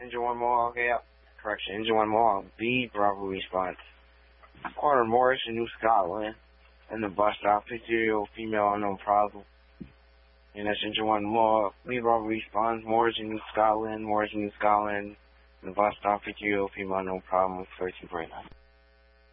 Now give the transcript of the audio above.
Engine 1 Mohawk, yeah. Correction, Engine 1 Mohawk, B, Bravo response. Corner Morris in New Scotland. And the bus stop, 50-year-old female, unknown problem. And that's Engine 1 Mohawk, B, Bravo response. Morris in New Scotland, Morris in New Scotland. And the bus stop, 50-year-old female, unknown problem, 1349.